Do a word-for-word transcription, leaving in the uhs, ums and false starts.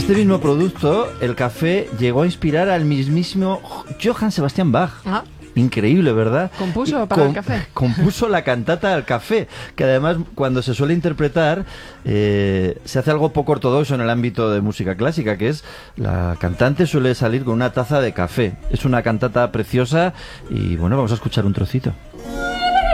este mismo producto, el café llegó a inspirar al mismísimo Johann Sebastian Bach. Ah. Increíble, ¿verdad? Compuso para el café. Compuso la cantata al café, que además cuando se suele interpretar eh, se hace algo poco ortodoxo en el ámbito de música clásica, que es la cantante suele salir con una taza de café. Es una cantata preciosa y bueno, vamos a escuchar un trocito.